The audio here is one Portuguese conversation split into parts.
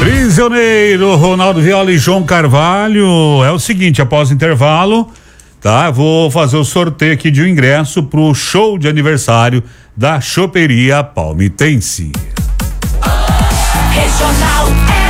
Prisioneiro, Ronaldo Viola e João Carvalho. É o seguinte, após o intervalo, tá? Vou fazer o sorteio aqui de um ingresso pro show de aniversário da Choperia Palmitense. Regional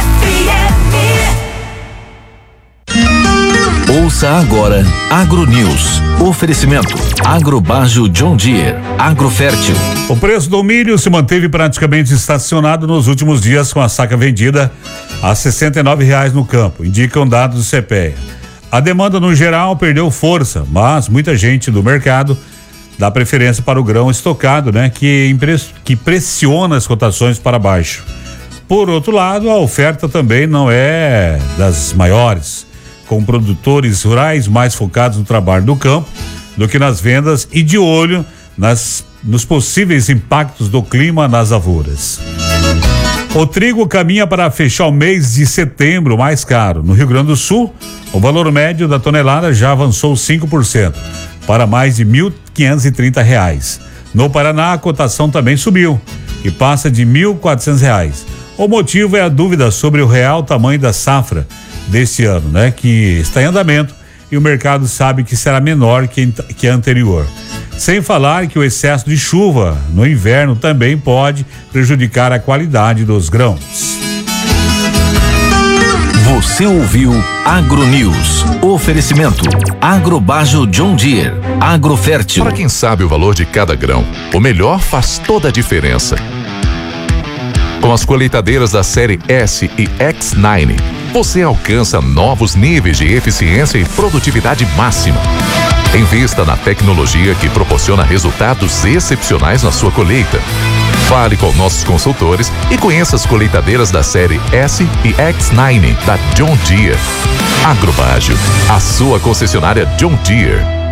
FM. Ouça agora Agro News. Oferecimento Agrobágio John Deere, Agrofértil. O preço do milho se manteve praticamente estacionado nos últimos dias, com a saca vendida a R$ 69,00 no campo, indicam dados do CPEA. A demanda no geral perdeu força, mas muita gente do mercado dá preferência para o grão estocado, né? Que pressiona as cotações para baixo. Por outro lado, a oferta também não é das maiores, com produtores rurais mais focados no trabalho do campo do que nas vendas e de olho nos possíveis impactos do clima nas lavouras. O trigo caminha para fechar o mês de setembro mais caro. No Rio Grande do Sul, o valor médio da tonelada já avançou 5%, para mais de R$ 1.530. No Paraná, a cotação também subiu e passa de R$ 1.400. O motivo é a dúvida sobre o real tamanho da safra deste ano, né? Que está em andamento e o mercado sabe que será menor que a anterior. Sem falar que o excesso de chuva no inverno também pode prejudicar a qualidade dos grãos. Você ouviu Agro News. Oferecimento Agrobágio John Deere, Agrofértil. Para quem sabe o valor de cada grão, o melhor faz toda a diferença. Com as colheitadeiras da série S e X9, você alcança novos níveis de eficiência e produtividade máxima. Invista na tecnologia que proporciona resultados excepcionais na sua colheita. Fale com nossos consultores e conheça as colheitadeiras da série S e X9 da John Deere. Agrobágio, a sua concessionária John Deere.